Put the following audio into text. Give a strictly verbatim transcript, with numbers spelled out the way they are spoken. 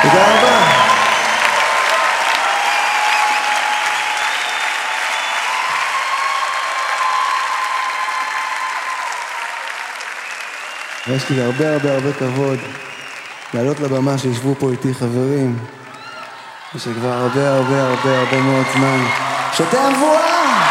תודה רבה. יש לי הרבה הרבה הרבה כבוד לעלות לבמה שישבו פה איתי חברים שכבר הרבה הרבה הרבה הרבה מאוד זמן שותה המבואה.